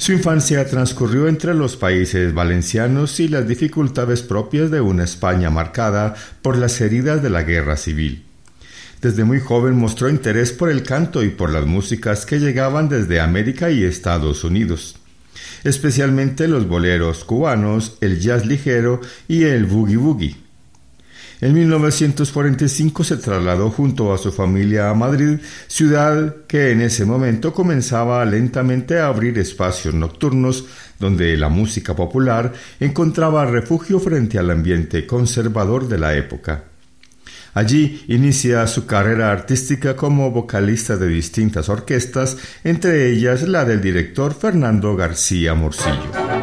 Su infancia transcurrió entre los países valencianos y las dificultades propias de una España marcada por las heridas de la guerra civil. Desde muy joven mostró interés por el canto y por las músicas que llegaban desde América y Estados Unidos, especialmente los boleros cubanos, el jazz ligero y el boogie woogie. En 1945 se trasladó junto a su familia a Madrid, ciudad que en ese momento comenzaba lentamente a abrir espacios nocturnos donde la música popular encontraba refugio frente al ambiente conservador de la época. Allí inicia su carrera artística como vocalista de distintas orquestas, entre ellas la del director Fernando García Morcillo.